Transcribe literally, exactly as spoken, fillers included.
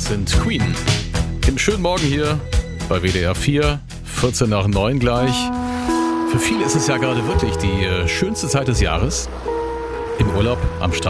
sind Queen. Im schönen Morgen hier bei W D R vier, vierzehn nach neun gleich. Für viele ist es ja gerade wirklich die schönste Zeit des Jahres. Im Urlaub am Strand.